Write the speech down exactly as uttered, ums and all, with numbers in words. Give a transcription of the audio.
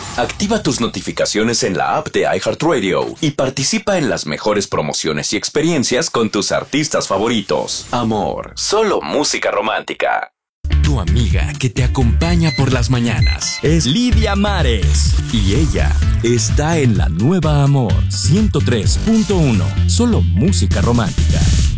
Activa tus notificaciones en la app de iHeartRadio y participa en las mejores promociones y experiencias con tus artistas favoritos. Amor, solo música romántica. Tu amiga que te acompaña por las mañanas es Lidia Mares y ella está en la nueva Amor ciento tres punto uno, solo música romántica.